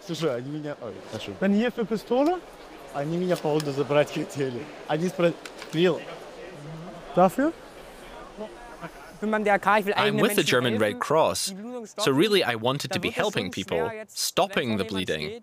Слушай, они меня... Ой, прошу. Dann hier für Pistole? Они меня, походу, забрать хотели. Они спросили... Dafür? I'm with the German Red Cross, so really I wanted to be helping people, stopping the bleeding.